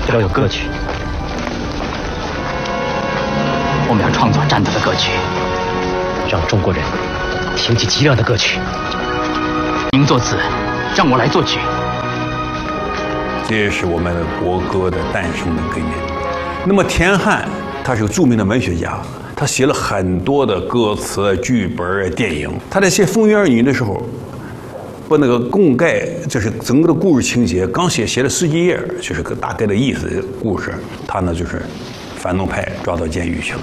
要有歌曲。我们要创作战斗的歌曲，让中国人听起激亮的歌曲。您作词，让我来作曲。 这也是我们的国歌的诞生的根源。那么田汉他是个著名的文学家，他写了很多的歌词、剧本、电影。他在写《风云儿女》的时候，把那个供概，就是整个的故事情节，刚写了10几页，就是个大概的意思的故事。他呢就是反动派抓到监狱去了。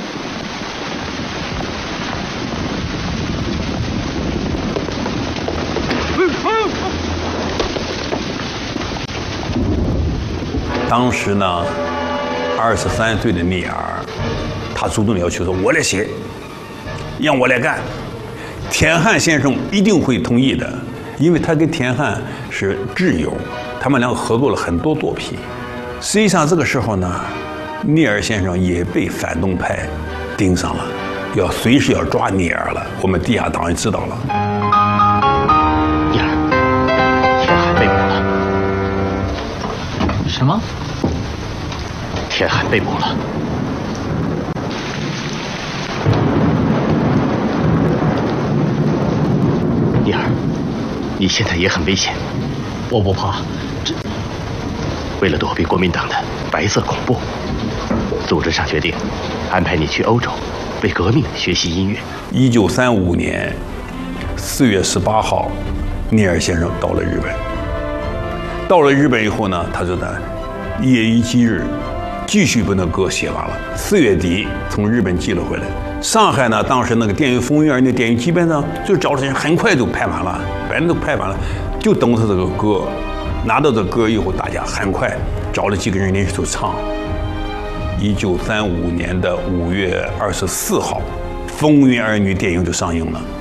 当时呢，23岁的聂耳，他主动要求说：“我来写，让我来干。”田汉先生一定会同意的，因为他跟田汉是挚友，他们两个合作了很多作品。实际上这个时候呢，聂耳先生也被反动派盯上了，随时要抓聂耳了。我们地下党人知道了。 聂耳，田汉被捕了。什么？田汉被捕了。聂耳，你现在也很危险。我不怕，为了躲避国民党的白色恐怖，组织上决定安排你去欧洲，为革命学习音乐。 1935年4月18号，聂耳先生到了日本。到了日本以后呢，他就在夜以继日，继续把那歌写完了。4月底从日本寄了回来。上海呢，当时那个电影《风云儿女》电影基本上就找了人，很快就拍完了，反正都拍完了，就等他这个歌。拿到这歌以后，大家很快找了几个人临时就唱。1935年的5月24号，《风云儿女》电影就上映了。